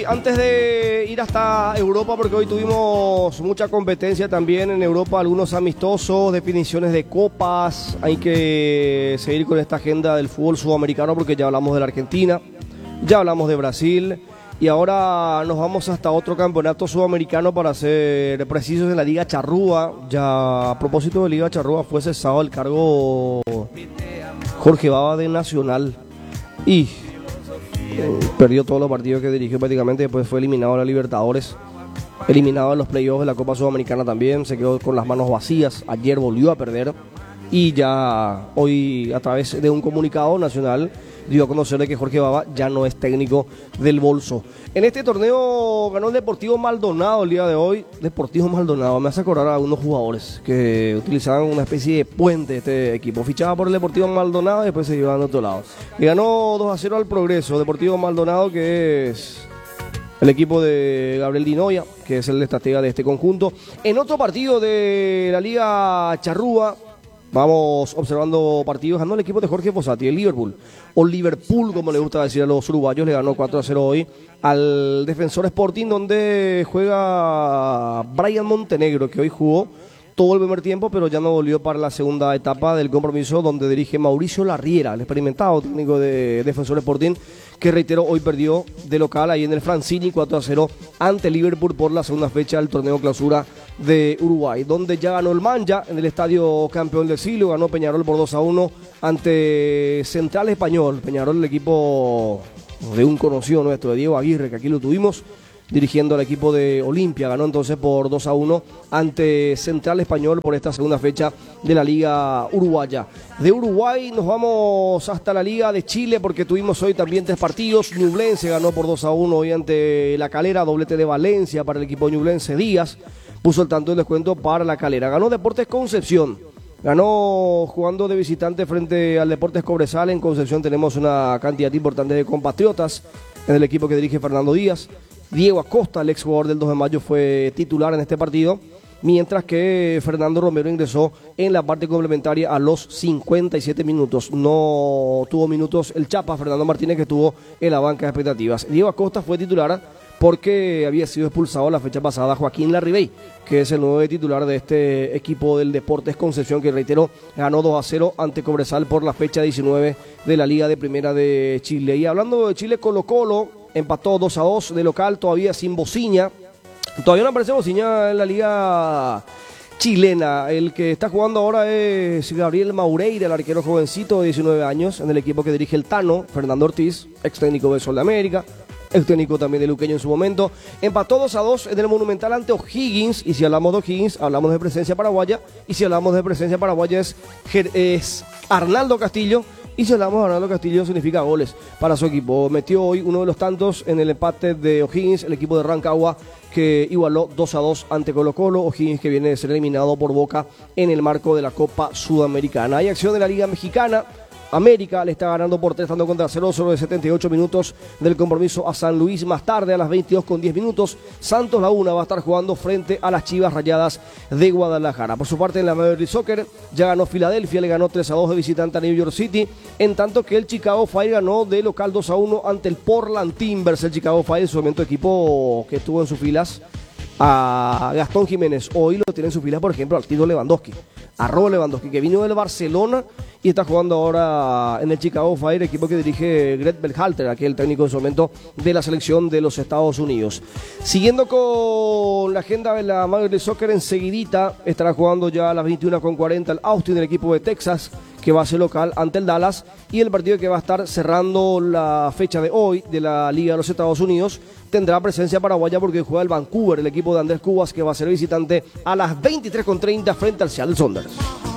antes de ir hasta Europa, porque hoy tuvimos mucha competencia también en Europa, algunos amistosos, definiciones de copas, hay que seguir con esta agenda del fútbol sudamericano porque ya hablamos de la Argentina, ya hablamos de Brasil y ahora nos vamos hasta otro campeonato sudamericano para ser precisos en la Liga Charrúa. Ya a propósito de Liga Charrúa fue cesado el cargo Jorge Baba de Nacional y perdió todos los partidos que dirigió prácticamente, después fue eliminado de la Libertadores, eliminado en los playoffs de la Copa Sudamericana también, se quedó con las manos vacías, ayer volvió a perder y ya hoy a través de un comunicado nacional dio a conocer de que Jorge Baba ya no es técnico del Bolso. En este torneo ganó el Deportivo Maldonado el día de hoy. Deportivo Maldonado, me hace acordar a algunos jugadores que utilizaban una especie de puente este equipo. Fichaba por el Deportivo Maldonado y después se iban a otro lado. Le ganó 2-0 al Progreso, Deportivo Maldonado, que es el equipo de Gabriel Dinoya, que es el estratega de este conjunto. En otro partido de la Liga Charrúa, vamos observando partidos. Ganó el equipo de Jorge Fossati, el Liverpool, o Liverpool, como le gusta decir a los uruguayos. Le ganó 4-0 hoy al Defensor Sporting, donde juega Brian Montenegro, que hoy jugó todo el primer tiempo, pero ya no volvió para la segunda etapa del compromiso, donde dirige Mauricio Larriera, el experimentado técnico de Defensor Sporting, que reitero, hoy perdió de local ahí en el Francini 4-0 ante Liverpool por la segunda fecha del torneo clausura de Uruguay, donde ya ganó el Manja en el Estadio Campeón del Siglo, ganó Peñarol por 2-1 ante Central Español. Peñarol, el equipo de un conocido nuestro, de Diego Aguirre, que aquí lo tuvimos dirigiendo al equipo de Olimpia, ganó entonces por 2-1 ante Central Español por esta segunda fecha de la Liga Uruguaya. De Uruguay nos vamos hasta la Liga de Chile porque tuvimos hoy también 3 partidos. Ñublense ganó por 2-1 hoy ante La Calera, doblete de Valencia para el equipo Ñublense. Díaz puso el tanto de descuento para La Calera. Ganó Deportes Concepción, ganó jugando de visitante frente al Deportes Cobresal. En Concepción tenemos una cantidad importante de compatriotas en el equipo que dirige Fernando Díaz. Diego Acosta, el ex jugador del 2 de mayo, fue titular en este partido, mientras que Fernando Romero ingresó en la parte complementaria a los 57 minutos. No tuvo minutos el Chapa, Fernando Martínez, que estuvo en la banca de expectativas. Diego Acosta fue titular porque había sido expulsado la fecha pasada Joaquín Larribey, que es el nuevo titular de este equipo del Deportes Concepción, que reitero, ganó 2-0 ante Cobresal por la fecha 19 de la Liga de Primera de Chile. Y hablando de Chile, Colo-Colo empató 2-2 de local, todavía sin Bociña. Todavía no aparece Bociña en la liga chilena. El que está jugando ahora es Gabriel Maureira, el arquero jovencito de 19 años, en el equipo que dirige el Tano, Fernando Ortiz, ex técnico de Sol de América, ex técnico también de Luqueño en su momento. Empató 2-2 en el Monumental ante O'Higgins, y si hablamos de O'Higgins, hablamos de presencia paraguaya, y si hablamos de presencia paraguaya es Arnaldo Castillo. Y si hablamos de Arnaldo Castillo, significa goles para su equipo. Metió hoy uno de los tantos en el empate de O'Higgins, el equipo de Rancagua, que igualó 2-2 ante Colo-Colo. O'Higgins, que viene de ser eliminado por Boca en el marco de la Copa Sudamericana. Hay acción de la Liga Mexicana. América le está ganando por 3 tanto contra 0 sobre 78 minutos del compromiso a San Luis. Más tarde, a las 22:10 minutos, Santos Laguna va a estar jugando frente a las Chivas Rayadas de Guadalajara. Por su parte, en la Major League Soccer ya ganó Filadelfia, le ganó 3-2 de visitante a New York City, en tanto que el Chicago Fire ganó de local 2-1 ante el Portland Timbers. El Chicago Fire, en su momento equipo que tuvo en sus filas a Gastón Jiménez, hoy lo tiene en sus filas, por ejemplo, al Tito Lewandowski, a Robert Lewandowski, que vino del Barcelona y está jugando ahora en el Chicago Fire, equipo que dirige Greg Berhalter, aquel técnico en su momento de la selección de los Estados Unidos. Siguiendo con la agenda de la Major League Soccer, enseguidita estará jugando ya a las 21:40 el Austin, el equipo de Texas, que va a ser local ante el Dallas, y el partido que va a estar cerrando la fecha de hoy de la Liga de los Estados Unidos tendrá presencia paraguaya porque juega el Vancouver, el equipo de Andrés Cubas, que va a ser visitante a las 23:30 frente al Seattle Sounders.